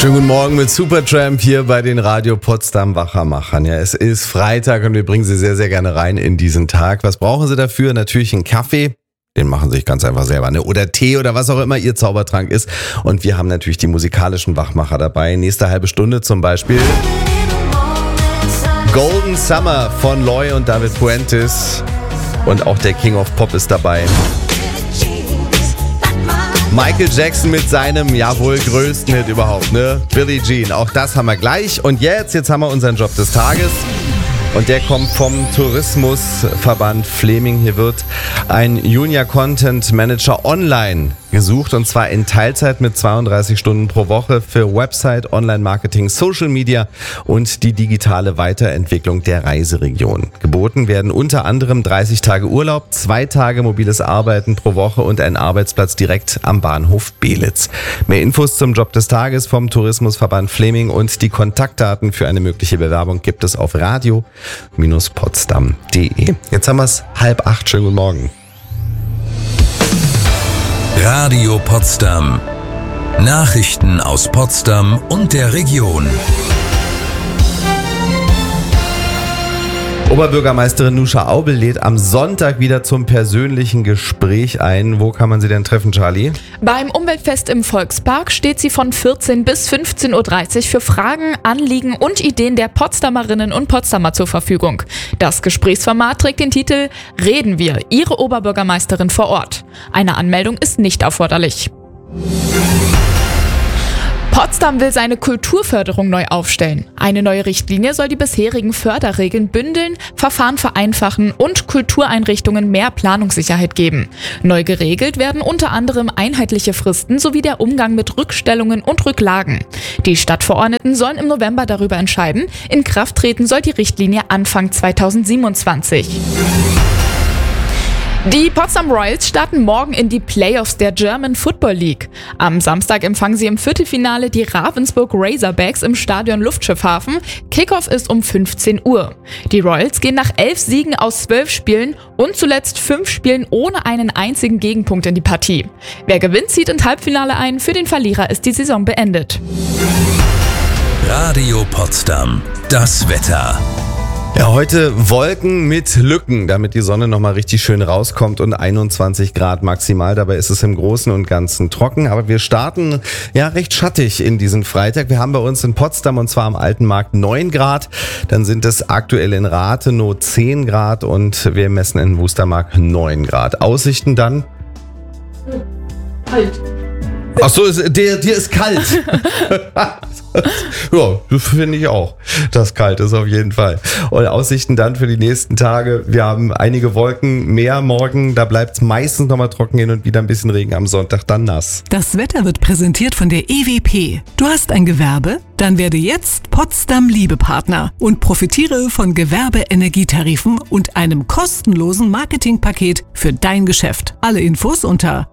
Schönen guten Morgen mit Supertramp hier bei den Radio Potsdam Wachermachern. Ja, es ist Freitag und wir bringen Sie sehr, sehr gerne rein in diesen Tag. Was brauchen Sie dafür? Natürlich einen Kaffee. Den machen Sie sich ganz einfach selber, ne? Oder Tee oder was auch immer Ihr Zaubertrank ist. Und wir haben natürlich die musikalischen Wachmacher dabei. Nächste halbe Stunde zum Beispiel Golden Summer von Loy und David Fuentes. Und auch der King of Pop ist dabei. Michael Jackson mit seinem, wohl größten Hit überhaupt, ne? Billie Jean. Auch das haben wir gleich. Und jetzt haben wir unseren Job des Tages. Und der kommt vom Tourismusverband Fleming. Hier wird ein Junior Content Manager online gesucht, und zwar in Teilzeit mit 32 Stunden pro Woche für Website, Online-Marketing, Social Media und die digitale Weiterentwicklung der Reiseregion. Geboten werden unter anderem 30 Tage Urlaub, 2 Tage mobiles Arbeiten pro Woche und ein Arbeitsplatz direkt am Bahnhof Belitz. Mehr Infos zum Job des Tages vom Tourismusverband Fleming und die Kontaktdaten für eine mögliche Bewerbung gibt es auf radio-potsdam.de. Jetzt haben wir es 7:30. Schönen guten Morgen. Radio Potsdam. Nachrichten aus Potsdam und der Region. Oberbürgermeisterin Nusha Aubel lädt am Sonntag wieder zum persönlichen Gespräch ein. Wo kann man sie denn treffen, Charlie? Beim Umweltfest im Volkspark steht sie von 14 bis 15.30 Uhr für Fragen, Anliegen und Ideen der Potsdamerinnen und Potsdamer zur Verfügung. Das Gesprächsformat trägt den Titel Reden wir, Ihre Oberbürgermeisterin vor Ort. Eine Anmeldung ist nicht erforderlich. Potsdam will seine Kulturförderung neu aufstellen. Eine neue Richtlinie soll die bisherigen Förderregeln bündeln, Verfahren vereinfachen und Kultureinrichtungen mehr Planungssicherheit geben. Neu geregelt werden unter anderem einheitliche Fristen sowie der Umgang mit Rückstellungen und Rücklagen. Die Stadtverordneten sollen im November darüber entscheiden. In Kraft treten soll die Richtlinie Anfang 2027. Die Potsdam Royals starten morgen in die Playoffs der German Football League. Am Samstag empfangen sie im Viertelfinale die Ravensburg Razorbacks im Stadion Luftschiffhafen. Kickoff ist um 15 Uhr. Die Royals gehen nach 11 Siegen aus 12 Spielen und zuletzt 5 Spielen ohne einen einzigen Gegenpunkt in die Partie. Wer gewinnt, zieht ins Halbfinale ein. Für den Verlierer ist die Saison beendet. Radio Potsdam. Das Wetter. Ja, heute Wolken mit Lücken, damit die Sonne nochmal richtig schön rauskommt, und 21 Grad maximal. Dabei ist es im Großen und Ganzen trocken. Aber wir starten recht schattig in diesen Freitag. Wir haben bei uns in Potsdam, und zwar am Alten Markt, 9 Grad. Dann sind es aktuell in Rathenow 10 Grad und wir messen in Wustermark 9 Grad. Aussichten dann? Kalt. Ach so, dir ist kalt. Ja, das finde ich auch. Das kalt ist auf jeden Fall. Und Aussichten dann für die nächsten Tage. Wir haben einige Wolken mehr morgen. Da bleibt es meistens nochmal trocken, hin und wieder ein bisschen Regen, am Sonntag dann nass. Das Wetter wird präsentiert von der EWP. Du hast ein Gewerbe? Dann werde jetzt Potsdam Liebepartner und profitiere von Gewerbe-Energietarifen und einem kostenlosen Marketingpaket für dein Geschäft. Alle Infos unter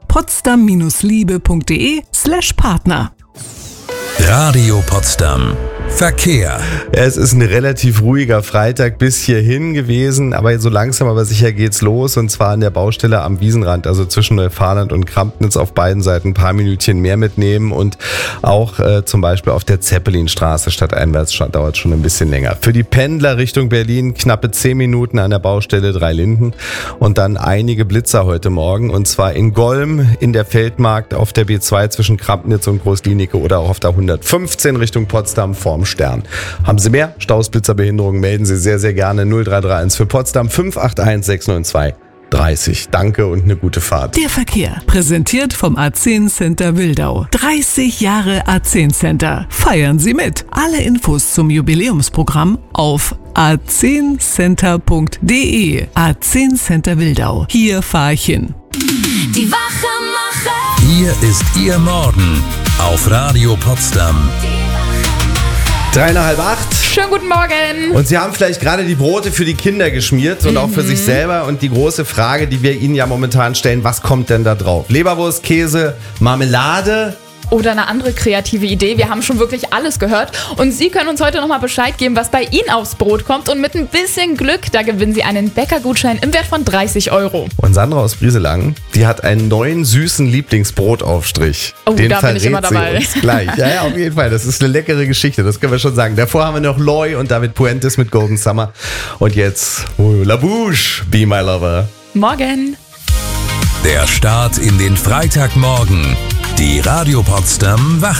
potsdam-liebe.de/Partner. Radio Potsdam. Verkehr. Es ist ein relativ ruhiger Freitag bis hierhin gewesen, aber so langsam aber sicher geht's los, und zwar an der Baustelle am Wiesenrand, also zwischen Neufahrenland und Krampnitz, auf beiden Seiten ein paar Minütchen mehr mitnehmen, und auch zum Beispiel auf der Zeppelinstraße stadteinwärts dauert schon ein bisschen länger. Für die Pendler Richtung Berlin knappe 10 Minuten an der Baustelle Dreilinden, und dann einige Blitzer heute Morgen, und zwar in Golm, in der Feldmarkt, auf der B2 zwischen Krampnitz und Groß-Glienicke oder auch auf der 115 Richtung Potsdam vorm Stern. Haben Sie mehr Staus, Blitzer, Behinderungen, melden Sie sehr, sehr gerne 0331 für Potsdam 581 692 30. Danke und eine gute Fahrt. Der Verkehr, präsentiert vom A10 Center Wildau. 30 Jahre A10 Center. Feiern Sie mit. Alle Infos zum Jubiläumsprogramm auf a10center.de. A10 Center Wildau. Hier fahre ich hin. Die Wachermacher. Hier ist Ihr Morgen auf Radio Potsdam. 7:53. Schönen guten Morgen. Und Sie haben vielleicht gerade die Brote für die Kinder geschmiert und auch für sich selber. Und die große Frage, die wir Ihnen ja momentan stellen, was kommt denn da drauf? Leberwurst, Käse, Marmelade Oder eine andere kreative Idee. Wir haben schon wirklich alles gehört. Und Sie können uns heute nochmal Bescheid geben, was bei Ihnen aufs Brot kommt. Und mit ein bisschen Glück, da gewinnen Sie einen Bäckergutschein im Wert von 30 €. Und Sandra aus Brieselang, die hat einen neuen süßen Lieblingsbrotaufstrich. Oh, Den da bin ich immer dabei. Sie uns gleich. Ja, auf jeden Fall. Das ist eine leckere Geschichte, das können wir schon sagen. Davor haben wir noch Loy und David Puentes mit Golden Summer. Und jetzt La Bouche, Be My Lover. Morgen. Der Start in den Freitagmorgen. Die Radio Potsdam Wach